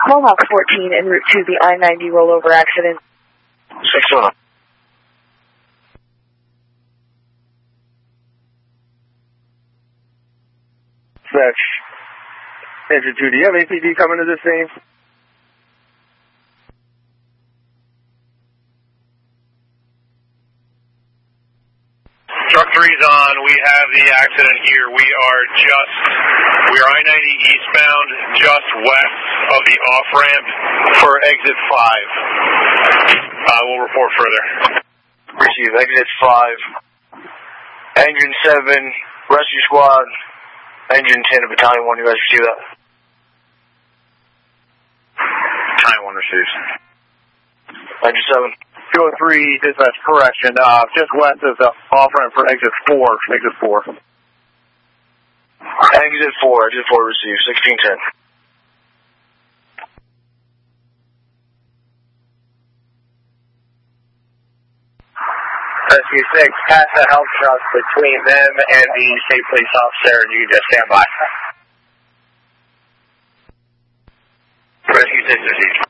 Call out 14 en route to the I-90 rollover accident. 6-1. Fetch. Engine 2, do you have APD coming to this scene? Truck 3's on. We have the accident here. We are I-90 eastbound, just west of the off-ramp for exit 5. We'll report further. Receive exit 5. Engine 7, rescue squad. Engine 10 of Battalion 1, you guys receive that? Battalion 1 receives. Engine 7. 203, dispatch correction. Just west of the off-ramp for exit 4. Exit 4. Exit 4 receive, 1610. Rescue 6, pass the help truck between them and the state police officer, and you can just stand by. Rescue 6 receives.